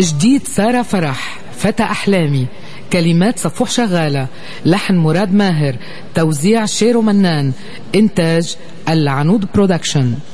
جديد سارة فرح، فتى أحلامي. كلمات صفوح شغالة، لحن مراد ماهر، توزيع شيرو منان، إنتاج العنود برودكشن.